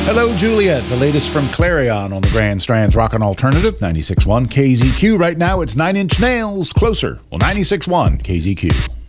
Hello, Juliet. The latest from Clarion on the Grand Strand's Rockin' Alternative, 96.1 KZQ. Right now, it's Nine Inch Nails, Closer. Well, 96.1 KZQ.